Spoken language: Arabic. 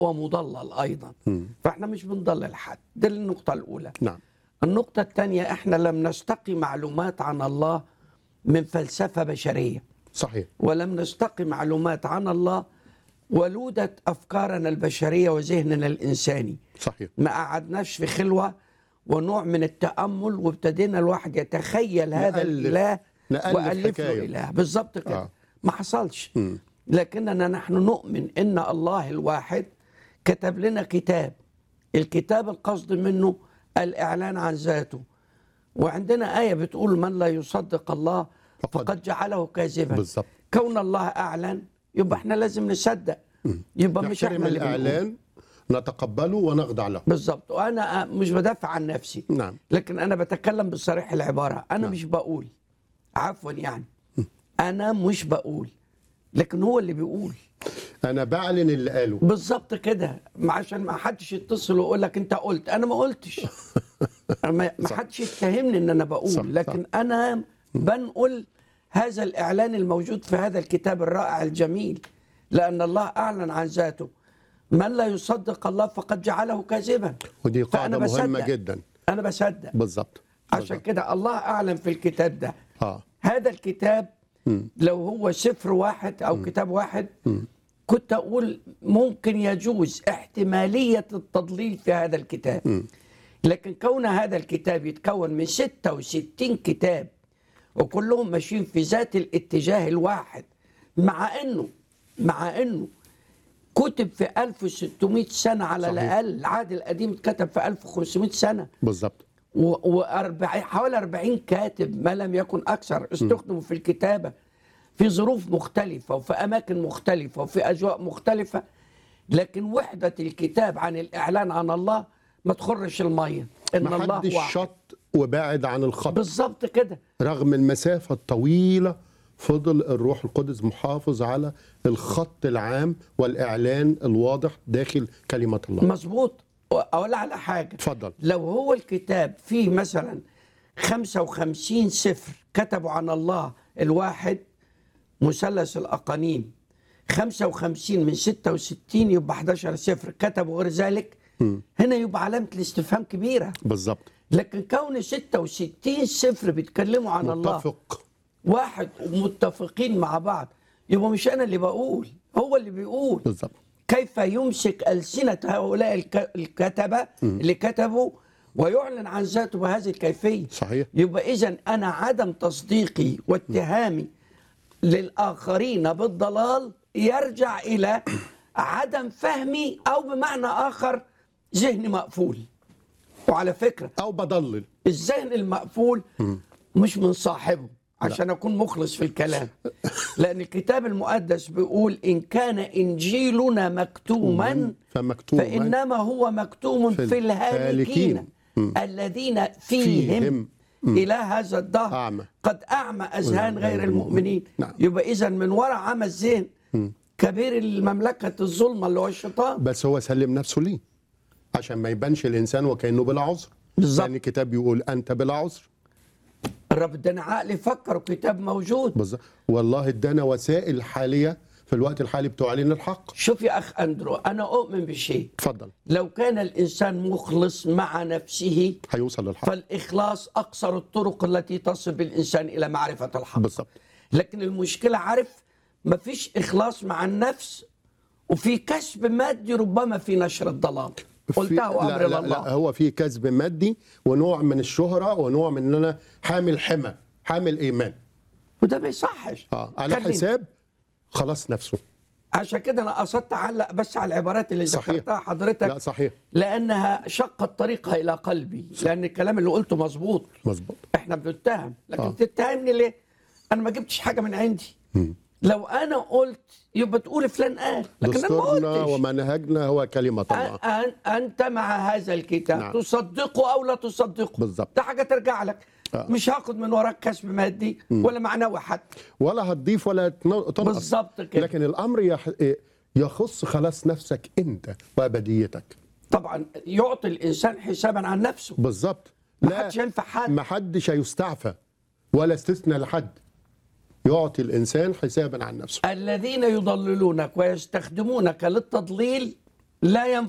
ومضلل أيضا. فإحنا مش بنضلل حد. دي النقطة الأولى. نعم. النقطة الثانية، إحنا لم نستقي معلومات عن الله من فلسفة بشرية، صحيح. ولم نستقي معلومات عن الله ولودة أفكارنا البشرية وذهننا الإنساني. صحيح. ما قعدناش في خلوة ونوع من التأمل وابتدينا الواحد يتخيل هذا الإله وألف له إله بالضبط كده. ما حصلش. لكننا نحن نؤمن إن الله الواحد كتب لنا كتاب، الكتاب القصد منه الإعلان عن ذاته. وعندنا آية بتقول من لا يصدق الله فقد جعله كاذبا. بالظبط. كون الله أعلن يبقى احنا لازم نصدق، يبقى مش احنا اللي الإعلان نتقبله ونخضع له. بالظبط. وأنا مش بدافع عن نفسي. نعم. لكن أنا بتكلم بصريح العبارة. أنا مش بقول، عفوا يعني، أنا مش بقول، لكن هو اللي بيقول. أنا بعلن اللي قاله. بالظبط كده، عشان ما حدش يتصل ويقول لك أنت قلت. أنا ما قلتش. ما حدش يتهمني إن أنا بقول. صح. لكن أنا بنقل هذا الإعلان الموجود في هذا الكتاب الرائع الجميل، لأن الله أعلن عن ذاته. من لا يصدق الله فقد جعله كاذبا. ودي قاعدة مهمة جدا. أنا بصدق. بالظبط. عشان كده الله أعلن في الكتاب ده. هذا الكتاب لو هو سفر واحد أو كتاب واحد كنت أقول ممكن يجوز احتمالية التضليل في هذا الكتاب. لكن كون هذا الكتاب يتكون من 66 كتاب وكلهم ماشيين في ذات الاتجاه الواحد، مع انه كتب في 1600 سنة على الأقل. العهد القديم اتكتب في 1500 سنة بالظبط. حوالي 40 كاتب ما لم يكن أكثر استخدموا في الكتابة في ظروف مختلفة وفي أماكن مختلفة وفي أجواء مختلفة. لكن وحدة الكتاب عن الإعلان عن الله ما تخرش المية. إن الله محدش واحد. شط وبعد عن الخط. بالظبط كده. رغم المسافة الطويلة فضل الروح القدس محافظ على الخط العام والإعلان الواضح داخل كلمة الله. مظبوط. أقول على حاجة. اتفضل. لو هو الكتاب فيه مثلا 55 سفر كتبوا عن الله الواحد مثلث الأقانيم، 55 من 66 يبقى 11 سفر كتبوا غير ذلك، هنا يبقى علامة الاستفهام كبيرة. بالظبط. لكن كون 66 سفر بيتكلموا عن الله واحد ومتفقين مع بعض، يبقى مش أنا اللي بقول، هو اللي بيقول. بالظبط. كيف يمسك ألسنة هؤلاء الكتبة اللي كتبوا ويعلن عن ذاته بهذه الكيفية؟ صحيح. يبقى إذن أنا عدم تصديقي واتهامي للآخرين بالضلال يرجع إلى عدم فهمي، أو بمعنى آخر ذهني مقفول. وعلى فكرة أو بضلل. الذهن المقفول مش من صاحبه، عشان أكون مخلص في الكلام. لأن الكتاب المقدس بيقول إن كان إنجيلنا مكتوما فإنما هو مكتوم في الهالكين الذين فيهم إلى هذا الدهر قد أعمى أذهان غير المؤمنين. يبقى إذن من وراء عمى الذهن كبير المملكة الظلمة اللي هو الشيطان. بس هو سلم نفسه ليه عشان ما يبانش الإنسان وكأنه بلا عذر. بالظبط. لأن الكتاب بيقول أنت بلا عذر. الرب ادانا عقل يفكر وكتاب موجود. بالظبط. والله ادانا وسائل حالية في الوقت الحالي بتعلن الحق. شوف يا أخ أندرو، أنا أؤمن بشيء. اتفضل. لو كان الإنسان مخلص مع نفسه هيوصل للحق. فالإخلاص أقصر الطرق التي تصل بالإنسان إلى معرفة الحق. بالظبط. لكن المشكلة عارف مفيش إخلاص مع النفس، وفي كسب مادي ربما في نشر الضلال. قلتها وأمر الله. لا هو في كسب مادي ونوع من الشهرة ونوع من ان انا حامل حمى حامل ايمان، وده ما يصحش على حساب خلاص نفسه. عشان كده انا قصدت اعلق بس على العبارات اللي ذكرتها حضرتك. لا صحيح. لانها شقت طريقها الى قلبي. لان الكلام اللي قلته مظبوط. احنا بنتهم، لكن تتهمني ليه؟ انا ما جبتش حاجه من عندي. لو انا قلت يبقى تقول فلان قال، لكن انا ما قلتش. دستورنا ومنهجنا هو كلمة الله. انت مع هذا الكتاب. نعم. تصدقه او لا تصدقه. بالظبط. ده حاجه ترجع لك. مش هاخد من وراك كسب مادي ولا معنوي حتى، ولا هتضيف ولا تنقص. بالظبط كده. لكن الامر يخص خلاص نفسك انت وابديتك. طبعا يعطي الانسان حسابا عن نفسه. بالظبط. ما حدش ينفع حد، ما حدش هيستعفى ولا استثنى لحد. يعطي الانسان حسابا عن نفسه. الذين يضللونك ويستخدمونك للتضليل لا ينفع